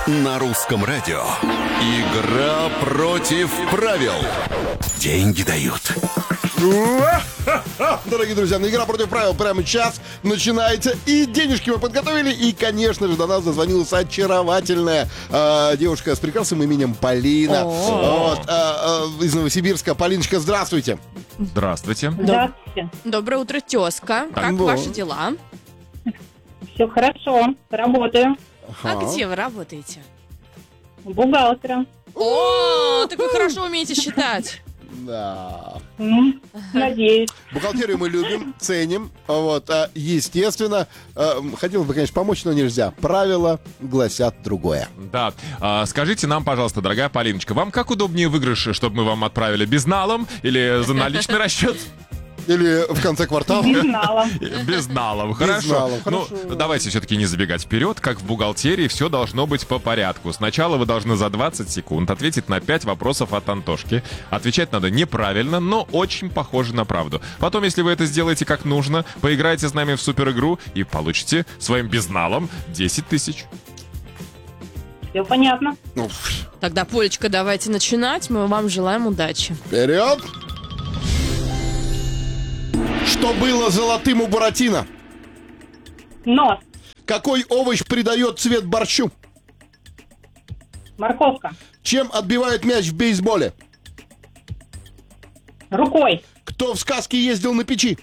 На русском радио. Игра против правил. Деньги дают. Дорогие друзья, игра против правил прямо сейчас начинается. И денежки мы подготовили. И, конечно же, до нас дозвонилась очаровательная девушка с прекрасным именем Полина. Из Новосибирска. Полиночка, здравствуйте. Здравствуйте. Здравствуйте. Доброе утро, тезка. Как ваши дела? Все хорошо, работаю. А где вы работаете? Бухгалтером. О, так вы хорошо умеете считать. Да. Надеюсь. Бухгалтерию мы любим, ценим. Естественно, хотелось бы, конечно, помочь, но нельзя. Правила гласят другое. Да. Скажите нам, пожалуйста, дорогая Полиночка, вам как удобнее выигрыш, чтобы мы вам отправили безналом или за наличный расчет? Или в конце квартала. Безналом. Безналом, хорошо. хорошо. Ну, давайте все-таки не забегать вперед. Как в бухгалтерии, все должно быть по порядку. Сначала вы должны за 20 секунд ответить на 5 вопросов от Антошки. Отвечать надо неправильно, но очень похоже на правду. Потом, если вы это сделаете как нужно, поиграйте с нами в суперигру и получите своим безналом 10 тысяч. Все понятно. Тогда, Полечка, давайте начинать. Мы вам желаем удачи. Вперед! Что было золотым у Буратино? Нос. Какой овощ придает цвет борщу? Морковка. Чем отбивают мяч в бейсболе? Рукой. Кто в сказке ездил на печи?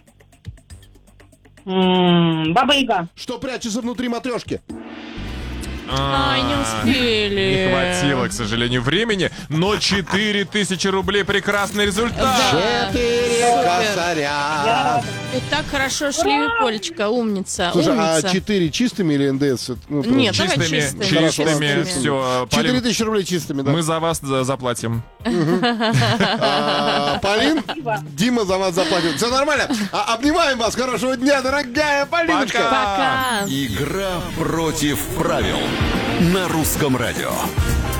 Баба-яга. Что прячется внутри матрешки? Ай, не успели. Не хватило, к сожалению, времени, но 4000 рублей — прекрасный результат. 4 косаря. И так хорошо шли, Полечка, умница. Слушай, умница. а 4 чистыми или НДС? Нет, давай Чистыми, чистыми. чистыми, Хорошо, все. 4000 рублей чистыми, да. Мы за вас заплатим. Полин, Дима за вас заплатит. Все нормально? Обнимаем вас. Хорошего дня, дорогая Полиночка. Пока. Игра против правил. На русском радио.